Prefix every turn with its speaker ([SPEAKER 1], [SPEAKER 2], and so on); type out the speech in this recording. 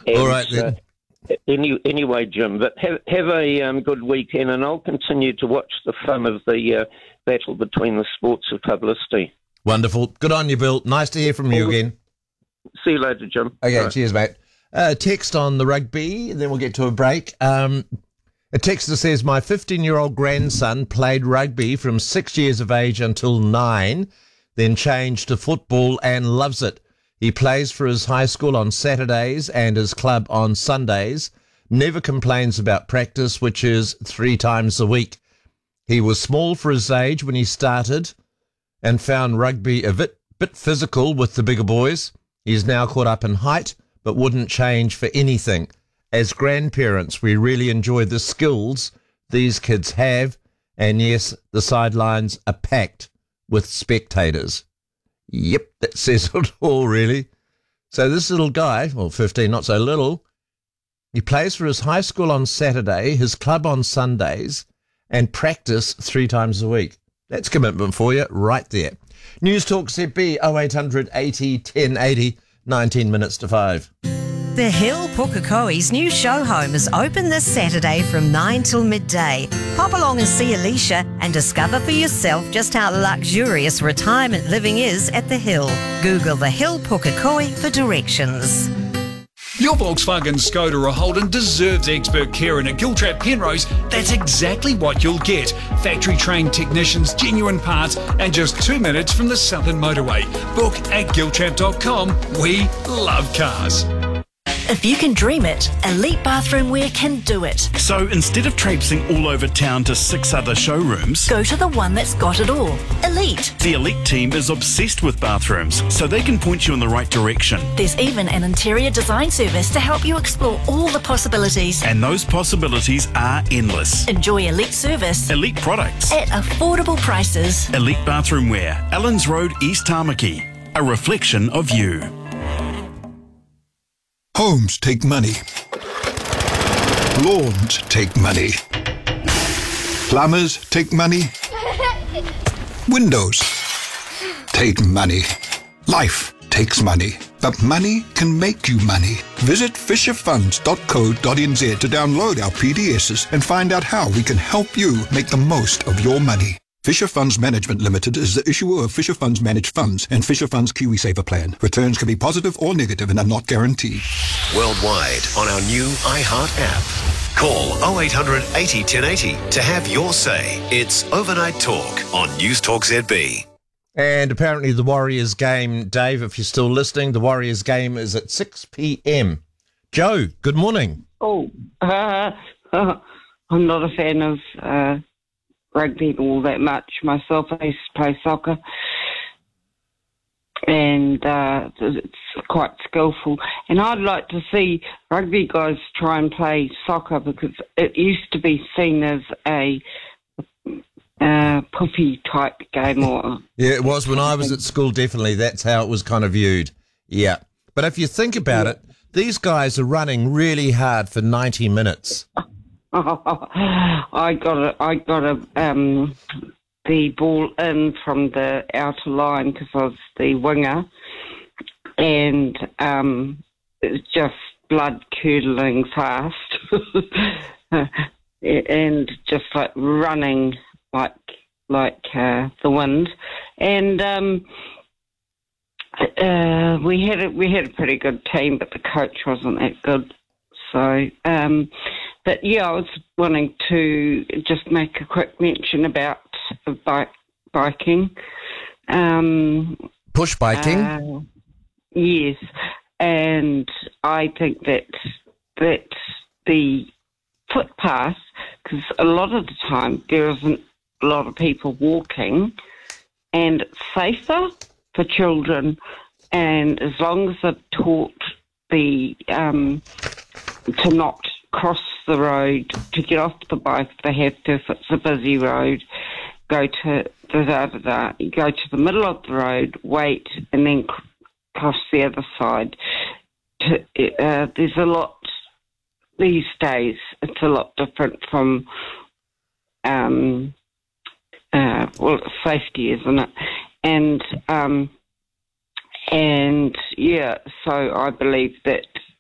[SPEAKER 1] And,
[SPEAKER 2] All right, then.
[SPEAKER 1] Anyway, Jim, but have a good weekend, and I'll continue to watch the fun of the battle between the sports of publicity.
[SPEAKER 2] Wonderful. Good on you, Bill. Nice to hear from you again.
[SPEAKER 1] See you later, Jim.
[SPEAKER 2] Okay, cheers, mate. Text on the rugby, and then we'll get to a break. A texter says, my 15-year-old grandson played rugby from 6 years of age until 9, then changed to football and loves it. He plays for his high school on Saturdays and his club on Sundays. Never complains about practice, which is 3 times a week. He was small for his age when he started and found rugby a bit physical with the bigger boys. He's now caught up in height, but wouldn't change for anything. As grandparents, we really enjoy the skills these kids have, and yes, the sidelines are packed with spectators. Yep, that says it all, really. So this little guy, well, 15, not so little, he plays for his high school on Saturday, his club on Sundays, and practice 3 times a week. That's commitment for you right there. News Talk ZB 0800 80 1080, 19 minutes to 5.
[SPEAKER 3] The Hill Pukekohe's new show home is open this Saturday from 9 till midday. Pop along and see Alicia and discover for yourself just how luxurious retirement living is at the Hill. Google the Hill Pukekohe for directions.
[SPEAKER 4] Your Volkswagen, Skoda or Holden deserves expert care, and at Giltrap Penrose, that's exactly what you'll get. Factory-trained technicians, genuine parts, and just 2 minutes from the Southern Motorway. Book at giltrap.com. We love cars.
[SPEAKER 5] If you can dream it, Elite Bathroom Wear can do it.
[SPEAKER 6] So instead of traipsing all over town to 6 other showrooms,
[SPEAKER 5] go to the one that's got it all. Elite.
[SPEAKER 6] The Elite team is obsessed with bathrooms, so they can point you in the right direction.
[SPEAKER 5] There's even an interior design service to help you explore all the possibilities.
[SPEAKER 6] And those possibilities are endless.
[SPEAKER 5] Enjoy Elite service,
[SPEAKER 6] Elite products
[SPEAKER 5] at affordable prices.
[SPEAKER 6] Elite Bathroom Wear, Allens Road, East Tamaki. A reflection of you.
[SPEAKER 7] Homes take money. Lawns take money. Plumbers take money. Windows take money. Life takes money. But money can make you money. Visit fisherfunds.co.nz to download our PDSs and find out how we can help you make the most of your money. Fisher Funds Management Limited is the issuer of Fisher Funds Managed Funds and Fisher Funds KiwiSaver Plan. Returns can be positive or negative and are not guaranteed.
[SPEAKER 8] Worldwide on our new iHeart app. Call 0800 80 1080 to have your say. It's Overnight Talk on News Talk ZB.
[SPEAKER 2] And apparently the Warriors game, Dave, if you're still listening, the Warriors game is at 6 p.m. Joe, good morning.
[SPEAKER 9] I'm not a fan of rugby all that much myself. I used to play soccer, and it's quite skillful. And I'd like to see rugby guys try and play soccer, because it used to be seen as a puffy type game. Or
[SPEAKER 2] yeah, it was when I was at school, definitely. That's how it was kind of viewed. Yeah. But if you think about it, these guys are running really hard for 90 minutes.
[SPEAKER 9] I got the ball in from the outer line because I was the winger, and it was just blood curdling fast, and just like running like the wind, and we had a pretty good team, but the coach wasn't that good, so. But yeah, I was wanting to just make a quick mention about biking.
[SPEAKER 2] Push biking?
[SPEAKER 9] Yes. And I think that the footpath, because a lot of the time there isn't a lot of people walking, and it's safer for children, and as long as they're taught to not cross the road to get off the bike if they have to. If it's a busy road, go to go to the middle of the road, wait, and then cross the other side. There's a lot these days. It's a lot different from it's safety, isn't it? And yeah, so I believe that